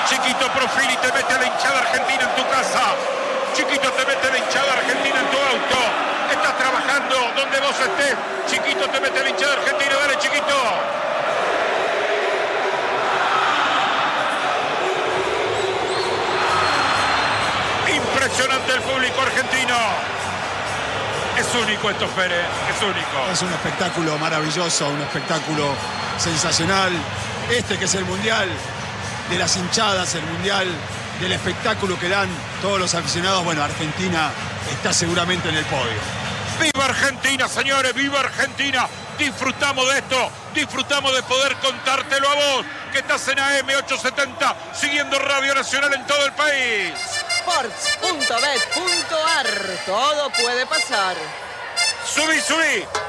Chiquito Profili te mete a la hinchada argentina en tu casa. Chiquito te mete a la hinchada argentina en tu auto. Estás trabajando donde vos estés. Chiquito te mete a la hinchada argentina. Dale, Chiquito. Impresionante el público argentino. Es único esto, Fere, es único. Es un espectáculo maravilloso, un espectáculo sensacional. Este que es el mundial de las hinchadas, el mundial del espectáculo que dan todos los aficionados. Bueno, Argentina está seguramente en el podio. ¡Viva Argentina, señores! ¡Viva Argentina! Disfrutamos de esto, disfrutamos de poder contártelo a vos, que estás en AM870, siguiendo Radio Nacional en todo el país. Sports.bet.ar. Todo puede pasar. ¡Subí, subí!